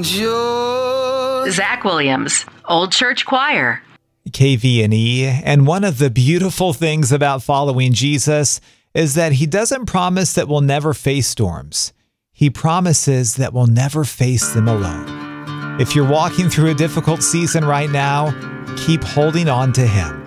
and yours. Zach Williams, Old Church Choir. KVNE, and one of the beautiful things about following Jesus is that he doesn't promise that we'll never face storms. He promises that we'll never face them alone. If you're walking through a difficult season right now, keep holding on to him.